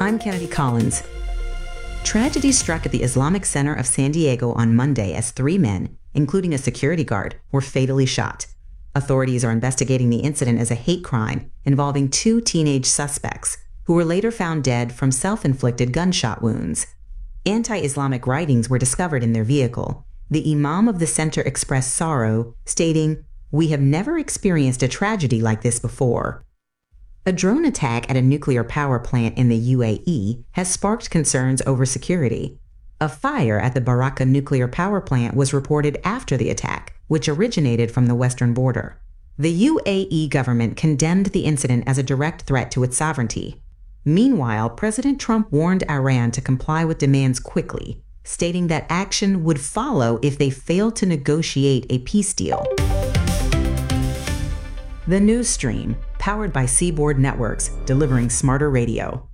I'm Kennedy Collins. Tragedy struck at the Islamic Center of San Diego on Monday as 3 men, including a security guard, were fatally shot. Authorities are investigating the incident as a hate crime involving 2 teenage suspects, who were later found dead from self-inflicted gunshot wounds. Anti-Islamic writings were discovered in their vehicle. The imam of the center expressed sorrow, stating, "We have never experienced a tragedy like this before." A drone attack at a nuclear power plant in the UAE has sparked concerns over security. A fire at the Barakah nuclear power plant was reported after the attack, which originated from the western border. The UAE government condemned the incident as a direct threat to its sovereignty. Meanwhile, President Trump warned Iran to comply with demands quickly, stating that action would follow if they failed to negotiate a peace deal. The News Stream, powered by Seaboard Networks, delivering smarter radio.